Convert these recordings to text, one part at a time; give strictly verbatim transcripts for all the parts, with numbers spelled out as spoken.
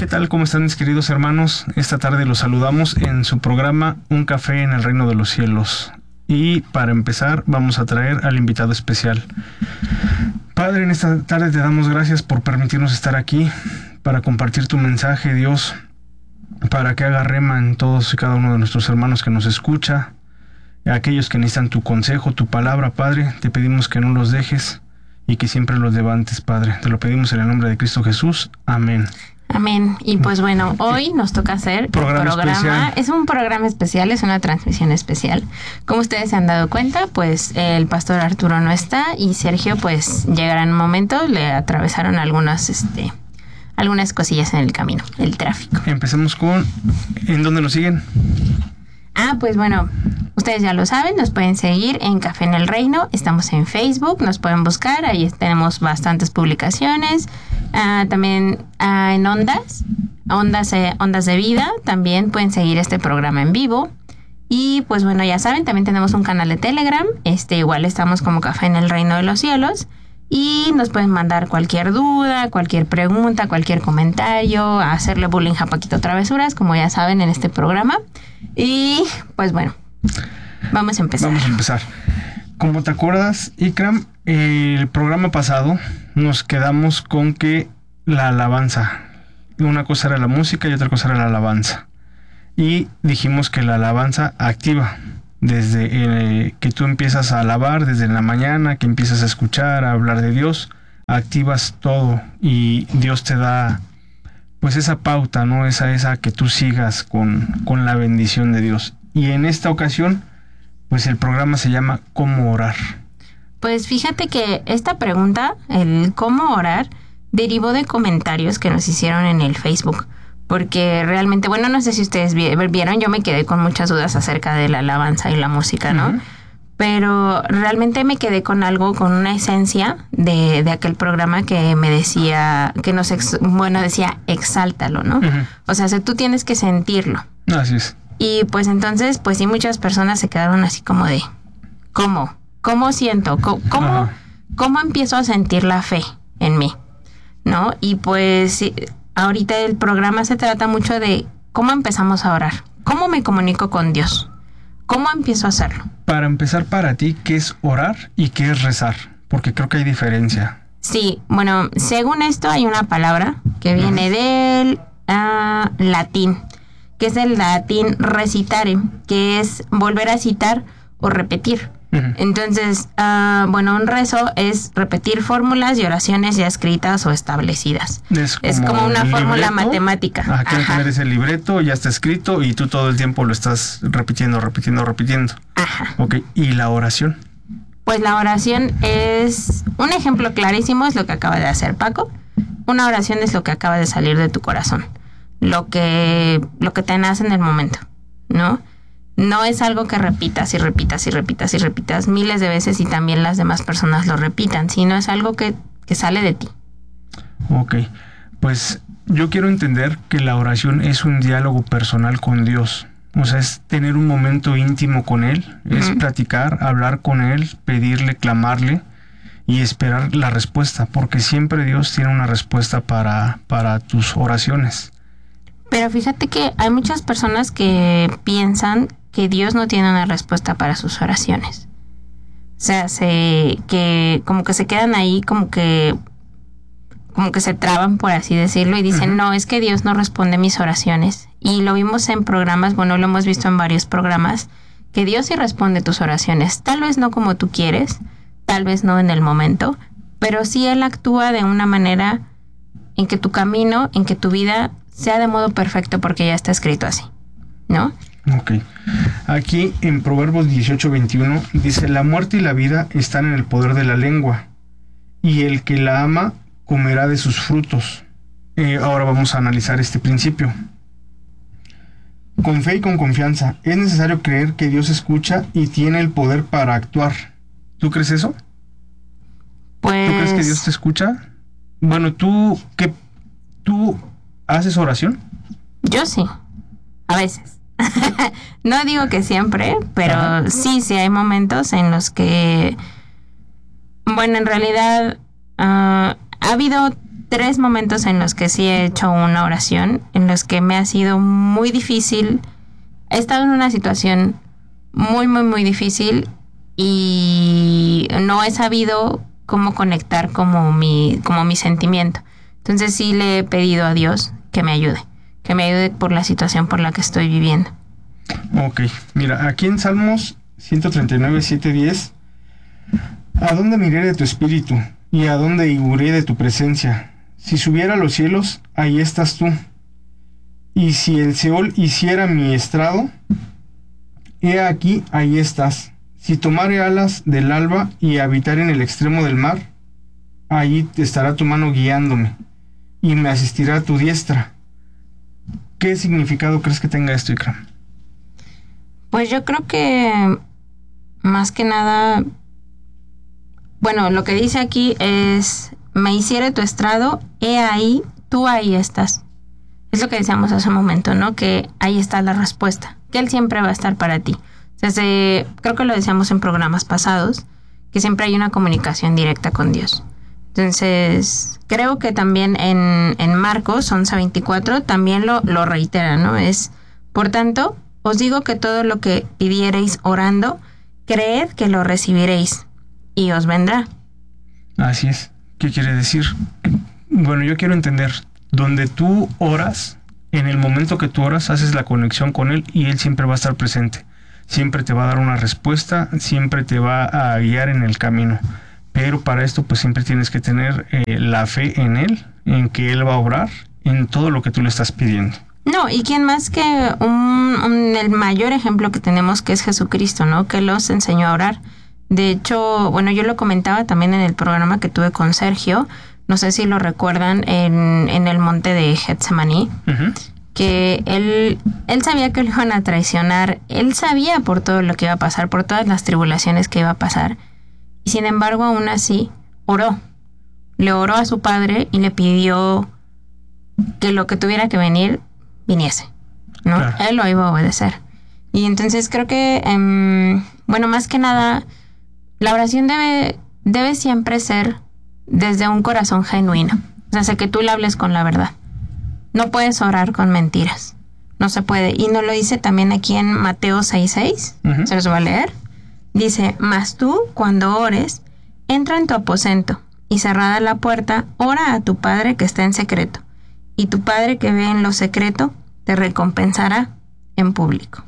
¿Qué tal? ¿Cómo están mis queridos hermanos? Esta tarde los saludamos en su programa Un Café en el Reino de los Cielos. Y para empezar vamos a traer al invitado especial. Padre, en esta tarde te damos gracias por permitirnos estar aquí para compartir tu mensaje, Dios, para que haga rema en todos y cada uno de nuestros hermanos que nos escucha, a aquellos que necesitan tu consejo, tu palabra, Padre. Te pedimos que no los dejes y que siempre los levantes, Padre. Te lo pedimos en el nombre de Cristo Jesús. Amén. Amén. Y pues bueno, hoy nos toca hacer programa, programa especial. Es un programa especial, es una transmisión especial. Como ustedes se han dado cuenta, pues el pastor Arturo no está y Sergio pues llegará en un momento. Le atravesaron algunas, este, algunas cosillas en el camino, el tráfico. Empecemos con ¿en dónde nos siguen? Ah, pues bueno, ustedes ya lo saben, nos pueden seguir en Café en el Reino, estamos en Facebook, nos pueden buscar, ahí tenemos bastantes publicaciones, uh, también uh, en Ondas, Ondas, eh, Ondas de Vida, también pueden seguir este programa en vivo. Y pues bueno, ya saben, también tenemos un canal de Telegram, este igual estamos como Café en el Reino de los Cielos. Y nos pueden mandar cualquier duda, cualquier pregunta, cualquier comentario, hacerle bullying a Paquito Travesuras, como ya saben en este programa. Y pues bueno, vamos a empezar. Vamos a empezar. Como te acuerdas, Ikram, el programa pasado nos quedamos con que la alabanza, una cosa era la música y otra cosa era la alabanza. Y dijimos que la alabanza activa. Desde eh, que tú empiezas a alabar, desde la mañana, que empiezas a escuchar, a hablar de Dios, activas todo y Dios te da pues esa pauta, ¿no? Esa, esa que tú sigas con, con la bendición de Dios. Y en esta ocasión, pues el programa se llama ¿Cómo orar? Pues fíjate que esta pregunta, el cómo orar, derivó de comentarios que nos hicieron en el Facebook. Porque realmente, bueno, no sé si ustedes vieron, yo me quedé con muchas dudas acerca de la alabanza y la música, ¿no? Uh-huh. Pero realmente me quedé con algo, con una esencia de, de aquel programa que me decía, que nos, ex, bueno, decía, exáltalo, ¿no? Uh-huh. O sea, si tú tienes que sentirlo. Así es. Y pues entonces, pues sí, muchas personas se quedaron así como de, ¿cómo? ¿Cómo siento? ¿Cómo, cómo, uh-huh. ¿cómo empiezo a sentir la fe en mí? ¿No? Y pues ahorita el programa se trata mucho de cómo empezamos a orar, cómo me comunico con Dios, cómo empiezo a hacerlo. Para empezar, para ti, ¿qué es orar y qué es rezar? Porque creo que hay diferencia. Sí, bueno, según esto hay una palabra que viene del uh, latín, que es el latín recitare, que es volver a citar o repetir. Entonces, uh, bueno, un rezo es repetir fórmulas y oraciones ya escritas o establecidas. Es como, es como una fórmula libreto, matemática. Ajá, que tener ese libreto, ya está escrito y tú todo el tiempo lo estás repitiendo, repitiendo, repitiendo. Ajá. Ok, ¿y la oración? Pues la oración es un ejemplo clarísimo, es lo que acaba de hacer Paco. Una oración es lo que acaba de salir de tu corazón, lo que, lo que te nace en el momento, ¿no? No es algo que repitas y repitas y repitas y repitas miles de veces y también las demás personas lo repitan, sino es algo que, que sale de ti. Ok, pues yo quiero entender que la oración es un diálogo personal con Dios. O sea, es tener un momento íntimo con Él, uh-huh. es platicar, hablar con Él, pedirle, clamarle y esperar la respuesta, porque siempre Dios tiene una respuesta para, para tus oraciones. Pero fíjate que hay muchas personas que piensan que Dios no tiene una respuesta para sus oraciones. O sea, se, que como que se quedan ahí, como que, como que se traban, por así decirlo, y dicen, uh-huh. no, es que Dios no responde mis oraciones. Y lo vimos en programas, bueno, lo hemos visto en varios programas, que Dios sí responde tus oraciones. Tal vez no como tú quieres, tal vez no en el momento, pero sí Él actúa de una manera en que tu camino, en que tu vida sea de modo perfecto, porque ya está escrito así, ¿no? Ok. Aquí en Proverbios dieciocho veintiuno dice, la muerte y la vida están en el poder de la lengua, y el que la ama comerá de sus frutos. Eh, ahora vamos a analizar este principio. Con fe y con confianza, es necesario creer que Dios escucha y tiene el poder para actuar. ¿Tú crees eso? Pues... ¿Tú crees que Dios te escucha? Bueno, ¿tú qué? ¿Tú haces oración? Yo sí, a veces. No digo que siempre, pero Ajá. sí, sí hay momentos en los que, bueno, en realidad uh, ha habido tres momentos en los que sí he hecho una oración, en los que me ha sido muy difícil. He estado en una situación muy, muy, muy difícil y no he sabido cómo conectar como mi, como mi sentimiento. Entonces sí le he pedido a Dios que me ayude, que me ayude por la situación por la que estoy viviendo. Ok, mira, aquí en Salmos ciento treinta y nueve, siete, diez, ¿a dónde miré de tu espíritu? ¿Y a dónde iré de tu presencia? Si subiera a los cielos, ahí estás tú. Y si el Seol hiciera mi estrado, he aquí, ahí estás. Si tomare alas del alba y habitar en el extremo del mar, allí estará tu mano guiándome y me asistirá tu diestra. ¿Qué significado crees que tenga esto, Ikram? Pues yo creo que más que nada, bueno, lo que dice aquí es, me hiciere tu estrado, he ahí, tú ahí estás. Es lo que decíamos hace un momento, ¿no? Que ahí está la respuesta, que Él siempre va a estar para ti. O sea, se, creo que lo decíamos en programas pasados, que siempre hay una comunicación directa con Dios. Entonces, creo que también en, en Marcos once veinticuatro también lo, lo reitera, ¿no? Es, por tanto, os digo que todo lo que pidiereis orando, creed que lo recibiréis y os vendrá. Así es. ¿Qué quiere decir? Bueno, yo quiero entender, donde tú oras, en el momento que tú oras, haces la conexión con Él y Él siempre va a estar presente. Siempre te va a dar una respuesta, siempre te va a guiar en el camino. Pero para esto, pues siempre tienes que tener eh, la fe en Él, en que Él va a obrar en todo lo que tú le estás pidiendo. No, y quién más que un, un, el mayor ejemplo que tenemos, que es Jesucristo, ¿no? Que los enseñó a orar. De hecho, bueno, yo lo comentaba también en el programa que tuve con Sergio, no sé si lo recuerdan, en, en el monte de Getsemaní, uh-huh. que él, él sabía que lo iban a traicionar, él sabía por todo lo que iba a pasar, por todas las tribulaciones que iba a pasar, y sin embargo, aún así, oró. Le oró a su padre y le pidió que lo que tuviera que venir, viniese, ¿no? Claro. Él lo iba a obedecer. Y entonces creo que, um, bueno, más que nada, la oración debe, debe siempre ser desde un corazón genuino. O sea, que tú le hables con la verdad. No puedes orar con mentiras. No se puede. Y nos lo dice también aquí en Mateo seis seis. Uh-huh. Se los voy a leer. Dice, mas tú, cuando ores, entra en tu aposento y cerrada la puerta, ora a tu Padre que está en secreto. Y tu Padre que ve en lo secreto, te recompensará en público.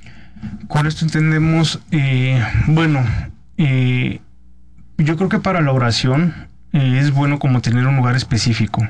Con esto entendemos, eh, bueno, eh, yo creo que para la oración eh, es bueno como tener un lugar específico.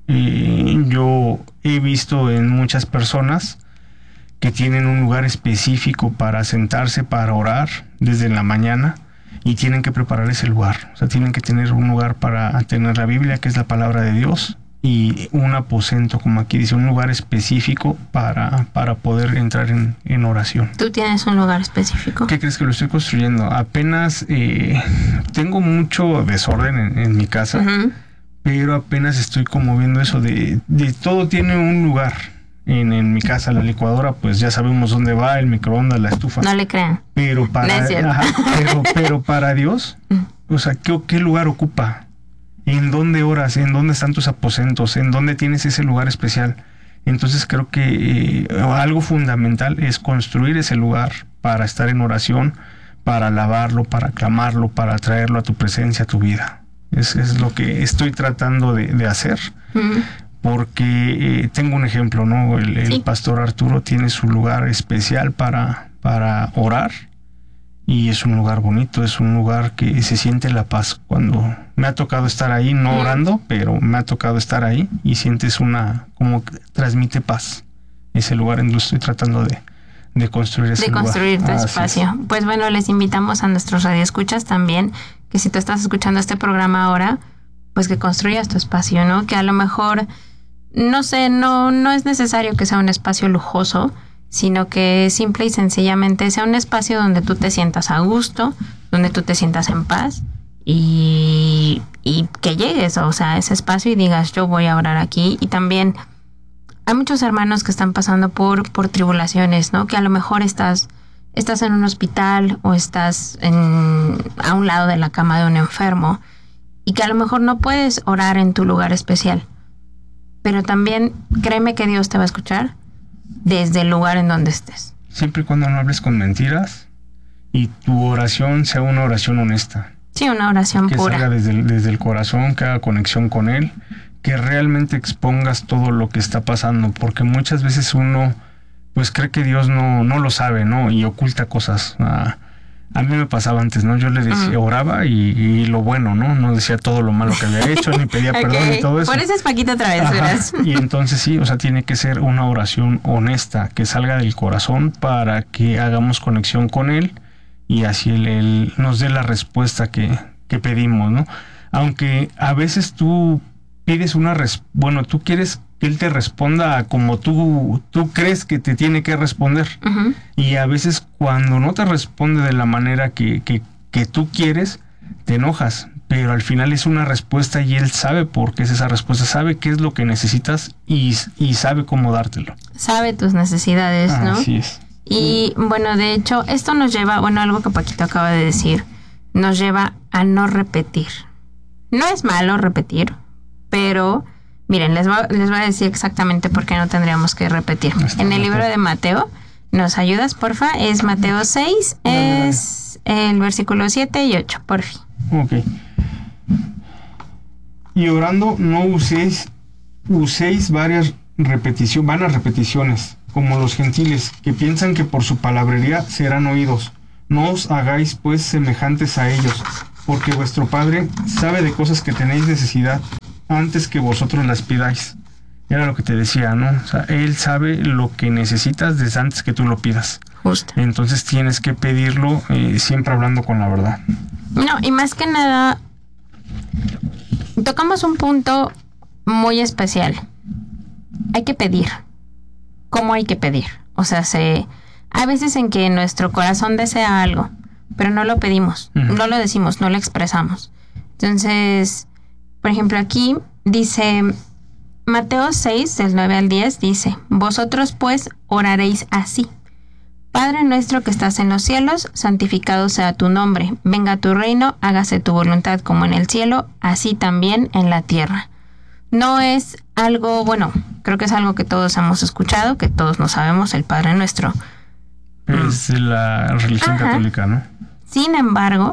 Eh, yo he visto en muchas personas que tienen un lugar específico para sentarse, para orar desde la mañana, y tienen que preparar ese lugar. O sea, tienen que tener un lugar para tener la Biblia, que es la palabra de Dios, y un aposento, como aquí dice, un lugar específico para, para poder entrar en, en oración. ¿Tú tienes un lugar específico? ¿Qué crees que lo estoy construyendo? Apenas eh, tengo mucho desorden en, en mi casa, uh-huh. pero apenas estoy como viendo eso de, de todo tiene un lugar. En, en mi casa, la licuadora, pues ya sabemos dónde va, el microondas, la estufa. No le crean. Pero para, no es cierto. Ajá, pero, pero para Dios, o sea, ¿qué, ¿qué lugar ocupa? ¿En dónde oras? ¿En dónde están tus aposentos? ¿En dónde tienes ese lugar especial? Entonces creo que eh, algo fundamental es construir ese lugar para estar en oración, para alabarlo, para clamarlo, para traerlo a tu presencia, a tu vida. Es, es lo que estoy tratando de, de hacer. Uh-huh. Porque eh, tengo un ejemplo, ¿no? El, el sí. pastor Arturo tiene su lugar especial para, para orar, y es un lugar bonito, es un lugar que se siente la paz. Cuando me ha tocado estar ahí, no mm. orando, pero me ha tocado estar ahí y sientes una, como que transmite paz. Ese lugar en donde estoy tratando de, de construir ese de lugar. De construir tu ah, espacio. Sí. Pues bueno, les invitamos a nuestros radioescuchas también, que si tú estás escuchando este programa ahora, pues que construyas tu espacio, ¿no? Que a lo mejor... No sé, no, no es necesario que sea un espacio lujoso, sino que simple y sencillamente sea un espacio donde tú te sientas a gusto, donde tú te sientas en paz y, y que llegues, o sea, a ese espacio y digas, yo voy a orar aquí. Y también hay muchos hermanos que están pasando por, por tribulaciones, ¿no? Que a lo mejor estás, estás en un hospital o estás en, a un lado de la cama de un enfermo. y que a lo mejor no puedes orar en tu lugar especial, pero también créeme que Dios te va a escuchar desde el lugar en donde estés. Siempre y cuando no hables con mentiras y tu oración sea una oración honesta. Sí, una oración que pura. Que salga desde el, desde el corazón, que haga conexión con Él, que realmente expongas todo lo que está pasando, porque muchas veces uno pues cree que Dios no, no lo sabe, ¿no? Y oculta cosas. Ah, a mí me pasaba antes, ¿no? Yo le decía, uh-huh. oraba y, y lo bueno, ¿no? No decía todo lo malo que había hecho, ni pedía okay. perdón y todo eso. Por eso es Paquita otra vez, verás. Y entonces sí, o sea, tiene que ser una oración honesta, que salga del corazón para que hagamos conexión con Él y así Él, él nos dé la respuesta que, que pedimos, ¿no? Aunque a veces tú pides una res- bueno, tú quieres que Él te responda como tú, tú crees que te tiene que responder. Uh-huh. Y a veces cuando no te responde de la manera que, que, que tú quieres, te enojas. Pero al final es una respuesta y Él sabe por qué es esa respuesta, sabe qué es lo que necesitas y, y sabe cómo dártelo. Sabe tus necesidades, ¿no? Así es. Y bueno, de hecho, esto nos lleva, bueno, algo que Paquito acaba de decir, nos lleva a no repetir. No es malo repetir, pero miren, les voy, les voy a decir exactamente por qué no tendríamos que repetir. Está en el libro de Mateo, ¿nos ayudas, porfa? Es Mateo seis, dale, es dale. El versículo siete y ocho, porfa. Ok. Y orando no uséis, uséis varias repeticiones, vanas repeticiones, como los gentiles, que piensan que por su palabrería serán oídos. No os hagáis pues semejantes a ellos, porque vuestro Padre sabe de cosas que tenéis necesidad antes que vosotros las pidáis. Era lo que te decía, ¿no? O sea, Él sabe lo que necesitas desde antes que tú lo pidas. Justo. Entonces tienes que pedirlo eh, siempre hablando con la verdad. No, y más que nada, tocamos un punto muy especial. Hay que pedir. ¿Cómo hay que pedir? O sea, se, hay veces en que nuestro corazón desea algo, pero no lo pedimos, uh-huh. no lo decimos, no lo expresamos. Entonces, por ejemplo, aquí dice Mateo seis, del nueve al diez, dice: vosotros pues oraréis así: Padre nuestro que estás en los cielos, santificado sea tu nombre, venga tu reino, hágase tu voluntad como en el cielo, así también en la tierra. No es algo, bueno, creo que es algo que todos hemos escuchado, que todos no sabemos, el Padre Nuestro. Es la religión Ajá. católica, ¿no? Sin embargo,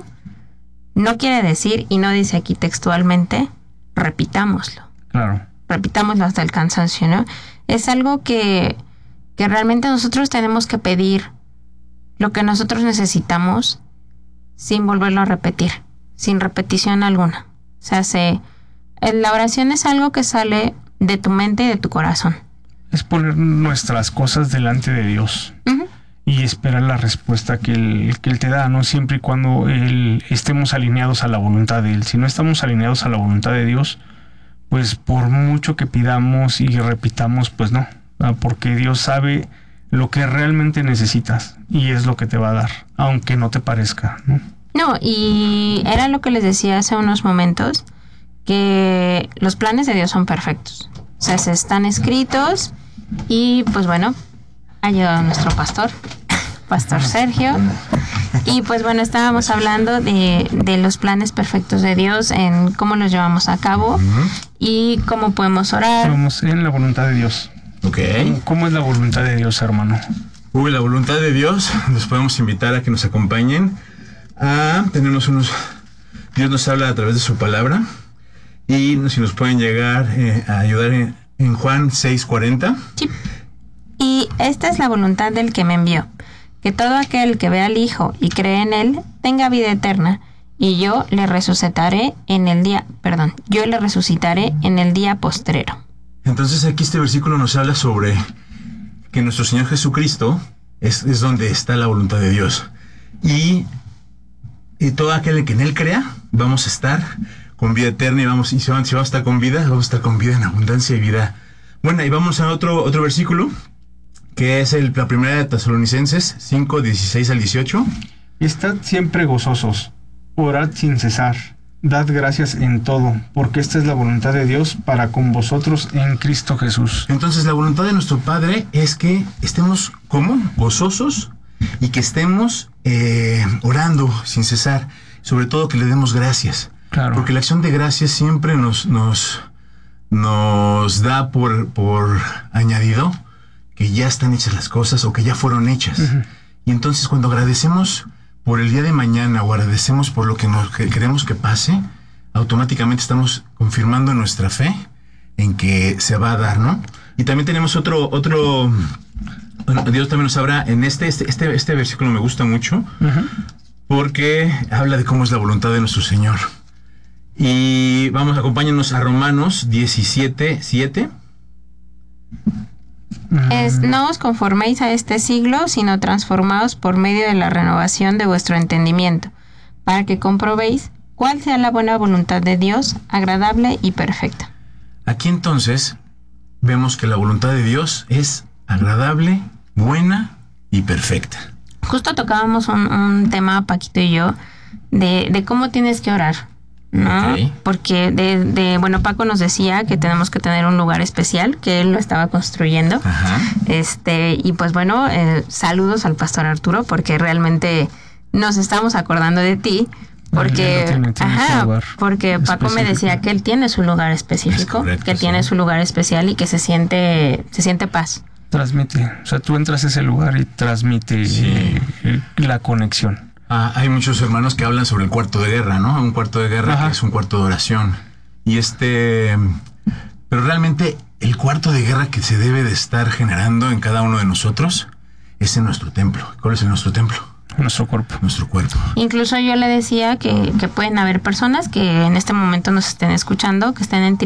no quiere decir, y no dice aquí textualmente, repitámoslo. Claro. Repitámoslo hasta el cansancio, ¿no? Es algo que, que realmente nosotros tenemos que pedir lo que nosotros necesitamos sin volverlo a repetir, sin repetición alguna. O sea, se... la oración es algo que sale de tu mente y de tu corazón. Es poner nuestras cosas delante de Dios uh-huh. y esperar la respuesta que él, que él te da, ¿no? Siempre y cuando él, estemos alineados a la voluntad de Él. Si no estamos alineados a la voluntad de Dios, pues por mucho que pidamos y repitamos, pues no. Porque Dios sabe lo que realmente necesitas y es lo que te va a dar, aunque no te parezca, ¿no? No, y era lo que les decía hace unos momentos, que los planes de Dios son perfectos. O sea, se están escritos y pues bueno, ha llegado nuestro pastor, Pastor Sergio. Y pues bueno, estábamos hablando de, de los planes perfectos de Dios, en cómo los llevamos a cabo uh-huh. y cómo podemos orar. Estamos en la voluntad de Dios. Ok. ¿Cómo, cómo es la voluntad de Dios, hermano? Uy, la voluntad de Dios, los podemos invitar a que nos acompañen a tenernos unos... Dios nos habla a través de su palabra. Y si nos pueden llegar eh, a ayudar en, en Juan seis cuarenta. Sí. Y esta es la voluntad del que me envió, que todo aquel que vea al Hijo y cree en Él tenga vida eterna, y yo le resucitaré en el día, perdón, yo le resucitaré en el día postrero. Entonces aquí este versículo nos habla sobre que nuestro Señor Jesucristo es, es donde está la voluntad de Dios. Y, y todo aquel que en Él crea, vamos a estar con vida eterna, y vamos, y si vamos, si vamos a estar con vida, vamos a estar con vida en abundancia y vida. Bueno, y vamos a otro, otro versículo, que es el, la primera de Tesalonicenses cinco, dieciséis al dieciocho. Estad siempre gozosos, orad sin cesar, dad gracias en todo, porque esta es la voluntad de Dios para con vosotros en Cristo Jesús. Entonces la voluntad de nuestro Padre es que estemos, ¿cómo? Gozosos, y que estemos eh, orando sin cesar, sobre todo que le demos gracias. Claro. Porque la acción de gracias siempre nos, nos, nos da por, por añadido que ya están hechas las cosas o que ya fueron hechas. Uh-huh. Y entonces cuando agradecemos por el día de mañana o agradecemos por lo que, nos, que queremos que pase, automáticamente estamos confirmando nuestra fe en que se va a dar, ¿no? Y también tenemos otro, otro, bueno, Dios también nos habla en este, este, este, este versículo me gusta mucho, uh-huh. porque habla de cómo es la voluntad de nuestro Señor. Y vamos, acompáñanos a Romanos diecisiete, siete. Es, no os conforméis a este siglo, sino transformaos por medio de la renovación de vuestro entendimiento, para que comprobéis cuál sea la buena voluntad de Dios, agradable y perfecta. Aquí entonces vemos que la voluntad de Dios es agradable, buena y perfecta. Justo tocábamos un, un tema, Paquito y yo, de, de cómo tienes que orar, ¿no? Okay. Porque de, de, bueno, Paco nos decía que tenemos que tener un lugar especial, que él lo estaba construyendo. Ajá. Este, y pues bueno, eh, saludos al pastor Arturo, porque realmente nos estamos acordando de ti. Porque, tiene, tiene ajá, porque Paco me decía que él tiene su lugar específico, correcto, que él sí. tiene su lugar especial y que se siente, se siente paz. Transmite, o sea, tú entras a ese lugar y transmite sí. eh, la conexión. Ah, hay muchos hermanos que hablan sobre el cuarto de guerra, ¿no? Un cuarto de guerra Ajá. que es un cuarto de oración. Y este, pero realmente el cuarto de guerra que se debe de estar generando en cada uno de nosotros es en nuestro templo. ¿Cuál es en nuestro templo? Nuestro cuerpo. Nuestro cuerpo. Incluso yo le decía que, que pueden haber personas que en este momento nos estén escuchando, que estén en